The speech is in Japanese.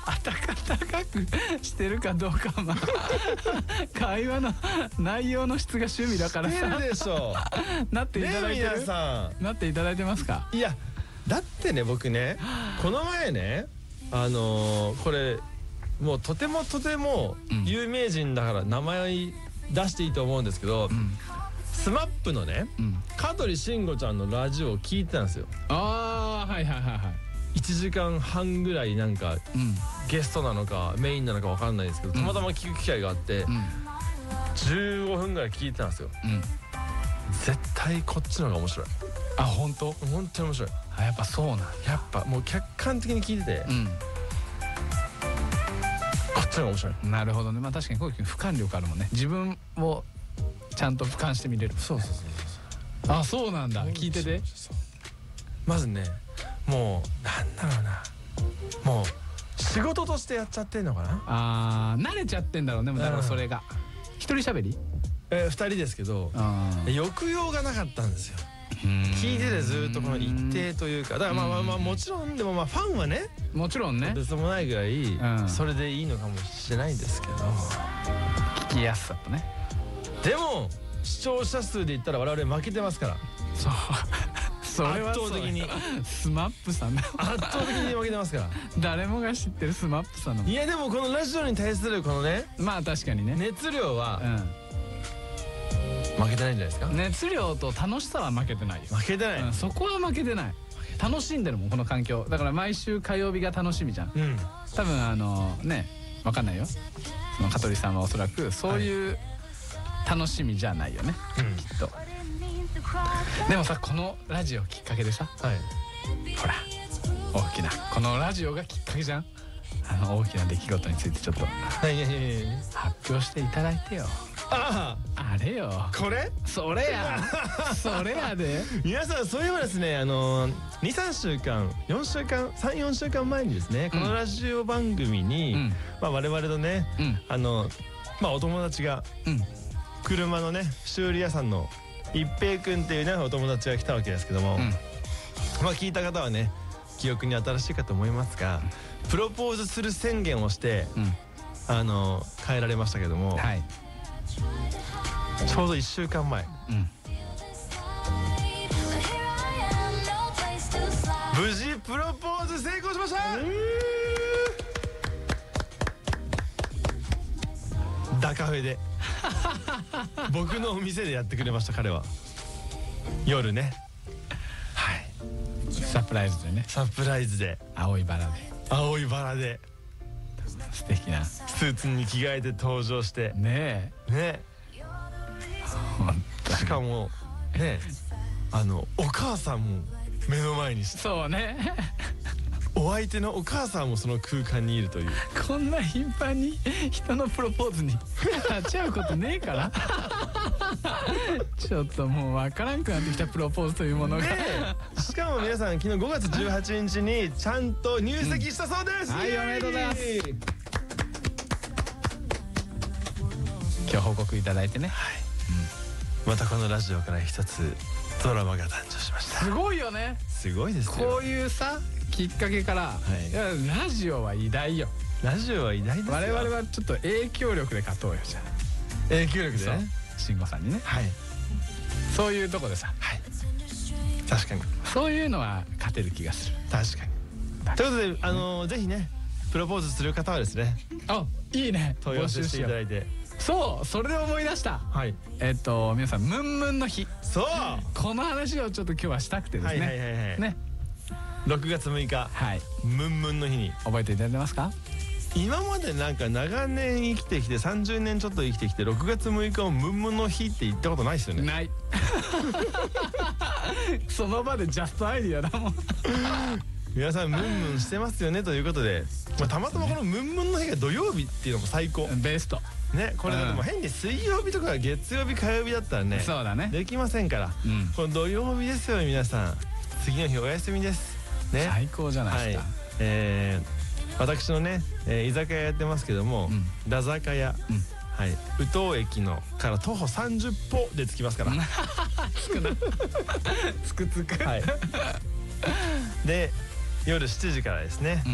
温かくしてるかどうかはまあ会話の内容の質が趣味だからさ。 してるでしょなっていただいてる、 皆さなっていただいてますか？ ん。いやだってね、僕ねこの前ねこれもうとても有名人だから名前出していいと思うんですけど、スマップのね香取慎吾ちゃんのラジオを聞いてたんですよ。 ああはいはいはいはい。 1時間半ぐらいなんかゲストなのかメインなのか分かんないですけど、たまたま聞く機会があって15分ぐらい聞いてたんですよ。絶対こっちの方が面白い。 あ、本当？ 本当に面白い。 あ、やっぱそうなんだ。 やっぱもう客観的に聞いてて、こっちの方が面白い。 なるほどね。まあ確かにこういう俯瞰力あるもんね。自分をちゃんと俯瞰して見れる。 そうそうそうそう。あ、そうなんだ。聞いてて。 まずね、もうなんだろうな、もう仕事としてやっちゃってんのかな。 ああ、慣れちゃってんだろうね。だからそれが一人喋り 2人ですけど、抑揚がなかったんですよ。聞いててずっとこの一定というか、だからまあもちろんでもまあファンはねもちろんね別もないぐらいそれでいいのかもしれないんですけど、 聞きやすさとね。 でも視聴者数で言ったら我々負けてますから。 そうそれは圧倒的にスマップさんだ。 圧倒的に負けてますから。 誰もが知ってるスマップさんの。 いやでもこのラジオに対するこのね、 まあ確かにね熱量は負けてないんじゃないですか。 熱量と楽しさは負けてないよ。 負けてない、 そこは負けてない。楽しんでるもんこの環境だから。毎週火曜日が楽しみじゃん。多分ね、分かんないよ、その香取さんはおそらくそういう楽しみじゃないよね、きっと。でもさ、このラジオきっかけでさ、ほら大きなこのラジオがきっかけじゃん。大きな出来事についてちょっと発表していただいてよ。あれよ、 これそれやそれやで。 皆さんそういえばですね、2,3週間4週間3,4週間前にですね、このラジオ番組に我々のねお友達が車のね修理屋さんの一平君っていうねお友達が来たわけですけども、まあ聞いた方はね記憶に新しいかと思いますが、プロポーズする宣言をして帰られましたけども、ちょうど1週間前、無事プロポーズ成功しました。ダカフェで僕のお店でやってくれました。彼は夜ね、 サプライズでね。 サプライズで青いバラで素敵なスーツに着替えて登場してねえしかもねお母さんも目の前にして、 そうねお相手のお母さんもその空間にいるという。 こんな頻繁に人のプロポーズに立ち会うことねえからちょっともう分からんくなってきた、プロポーズというものが。 しかも皆さん昨日5月18日にちゃんと入籍したそうです。 はい、おめでとうございます。今日報告いただいてね。 またこのラジオから一つドラマが誕生しました。 すごいよね。 すごいですよ。 こういうさきっかけから、いやラジオは偉大よ。 ラジオは偉大ですよ。 我々はちょっと影響力で勝とうよ。じゃあ影響力でね、 慎吾さんにね。そういうとこでさ、 確かにそういうのは勝てる気がする。 確かに。ということでぜひねプロポーズする方はですね、 いいね、 問い合わせしていただいて。 そう、それで思い出した。皆さんムンムンの日、 そうこの話をちょっと今日はしたくてですね。 6月6日ムンムンの日に覚えていただいてますか？ 今までなんか長年生きてきて30年ちょっと生きてきて6月6日をムンムンの日って言ったことないですよね。 ないその場でジャストアイディアだもん皆さんムンムンしてますよねということで、たまたまこのムンムンの日が土曜日っていうのも最高ベストね。これでも変に水曜日とか月曜日火曜日だったらね、 そうだね、 できませんから、この土曜日ですよ皆さん。次の日お休みですね。 最高じゃないですか。 私のね居酒屋やってますけども、ラザカヤ、宇東駅のから徒歩30歩で着きますからつくで夜7時からですね、